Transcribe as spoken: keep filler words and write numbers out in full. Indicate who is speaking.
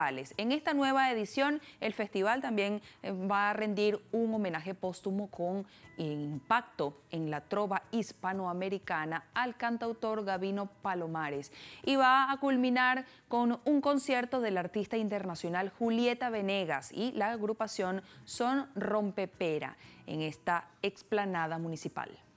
Speaker 1: En esta nueva edición, el festival también va a rendir un homenaje póstumo con impacto en la trova hispanoamericana al cantautor Gabino Palomares y va a culminar con un concierto del artista internacional Julieta Venegas y la agrupación Son Rompepera en esta explanada municipal.